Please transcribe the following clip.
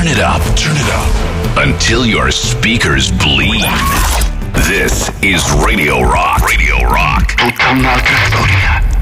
Turn it up. Turn it up. Until your speakers bleed. This is Radio Rock. Radio Rock. Tutta un'altra storia.